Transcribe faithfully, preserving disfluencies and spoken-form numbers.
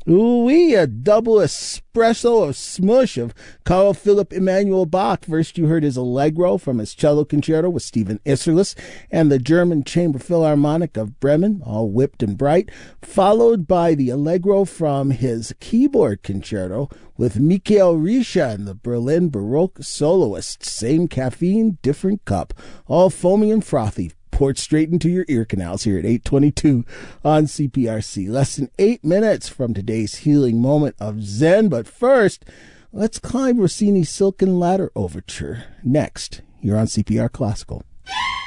Ooh-wee, a double espresso of smush of Carl Philipp Emanuel Bach. First, you heard his Allegro from his cello concerto with Stephen Isserlis and the German Chamber Philharmonic of Bremen, all whipped and bright, followed by the Allegro from his keyboard concerto with Michael Rischa and the Berlin Baroque soloists. Same caffeine, different cup, all foamy and frothy, poured straight into your ear canals here at eight twenty-two on C P R C. Less than eight minutes from today's healing moment of Zen. But first, let's climb Rossini's Silken Ladder Overture. Next, you're on C P R Classical.